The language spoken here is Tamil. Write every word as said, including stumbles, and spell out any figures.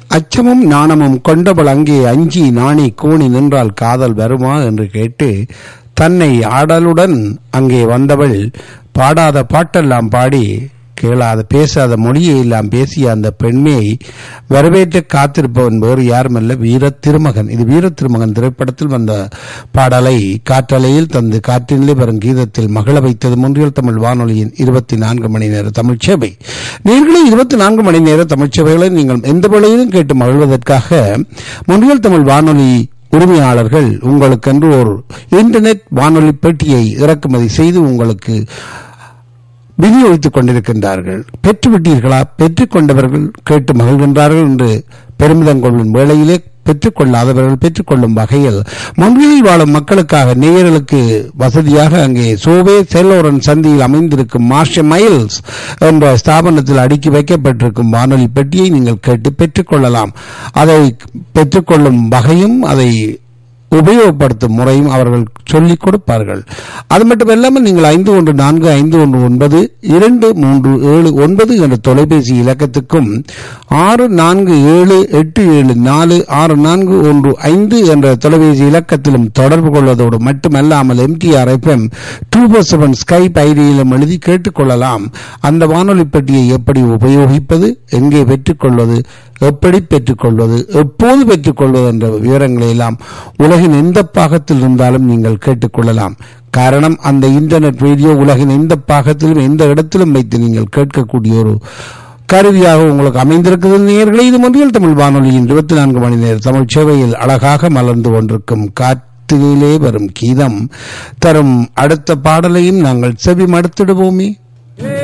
அச்சமும் நாணமும் கொண்டவள் அங்கே அஞ்சி நாணி கூணி நின்றால் காதல் வருமா என்று கேட்டு தன்னை ஆடலுடன் அங்கே வந்தவள் பாடாத பாட்டெல்லாம் பாடி கேளாத பேசாத மொழியை எல்லாம் பேசிய அந்த பெண்மையை வரவேற்று காத்திருப்பவன் வேறு யாருமல்ல வீர திருமகன். இது வீர திருமகன் திரைப்படத்தில் வந்த பாடலை காற்றலையில் தந்து காற்றினிலே வரும் கீதத்தில் மகள வைத்தது முன்றியல் தமிழ் வானொலியின் இருபத்தி நான்கு மணி நேர தமிழ்ச் சேவை. நீங்களே இருபத்தி நான்கு மணி நேர தமிழ்ச் சேவைகளை நீங்கள் எந்த வேளையிலும் கேட்டு மகிழ்வதற்காக முன்றியல் தமிழ் வானொலி உரிமையாளர்கள் உங்களுக்கென்று ஒரு இன்டர்நெட் வானொலி பெட்டியை இறக்குமதி செய்து உங்களுக்கு விநியோகித்துக் கொண்டிருக்கின்றார்கள். பெற்றுவிட்டீர்களா? பெற்றுக் கொண்டவர்கள் கேட்டு மகிழ்கின்றார்கள் என்று பெருமிதம் கொள்ளும் வேளையிலே பெற்றுக் கொள்ளாதவர்கள் பெற்றுக் கொள்ளும் வகையில் மொழியில் வாழும் மக்களுக்காக நேயர்களுக்கு வசதியாக அங்கே சோவே செல்லோரன் சந்தியில் அமைந்திருக்கும் மார்ஷ மைல்ஸ் என்ற ஸ்தாபனத்தில் அடுக்கி வைக்கப்பட்டிருக்கும் வானொலி பெட்டியை நீங்கள் கேட்டு பெற்றுக் கொள்ளலாம். அதை பெற்றுக்கொள்ளும் வகையும் அதை உபயோகப்படுத்தும் முறையும் அவர்கள் சொல்லிக் கொடுப்பார்கள். அது மட்டுமல்லாமல் நீங்கள் ஐந்து ஒன்று நான்கு ஐந்து ஒன்று ஒன்பது இரண்டு மூன்று ஏழு ஒன்பது என்ற தொலைபேசி இலக்கத்துக்கும் ஆறு நான்கு ஏழு எட்டு ஏழு நாலு ஆறு நான்கு ஒன்று ஐந்து என்ற தொலைபேசி இலக்கத்திலும் தொடர்பு கொள்வதோடு மட்டுமல்லாமல் MTR FM two four seven Skype ஐடியிலும் எழுதி கேட்டுக்கொள்ளலாம். அந்த வானொலி பெட்டியை எப்படி உபயோகிப்பது, எங்கே பெற்றுக்கொள்வது, எப்படி பெற்றுக்கொள்வது, எப்போது பெற்றுக்கொள்வது என்ற விவரங்களை எல்லாம் உலகின் எந்த பாகத்தில் இருந்தாலும் நீங்கள் கேட்டுக்கொள்ளலாம். காரணம், அந்த இன்டர்நெட் ரேடியோ உலகின் எந்த பாகத்திலும் எந்த இடத்திலும் வைத்து நீங்கள் கேட்கக்கூடிய ஒரு கருவியாக உங்களுக்கு அமைந்திருக்கிறது. நேயர்களே, இது மொழியில் தமிழ் வானொலியின் இருபத்தி நான்கு மணி நேர தமிழ் சேவையில் அழகாக மலர்ந்து கொண்டிருக்கும் காற்றிலே வரும் கீதம் தரும் அடுத்த பாடலையும் நாங்கள் செவி மடுத்திடுவோமே.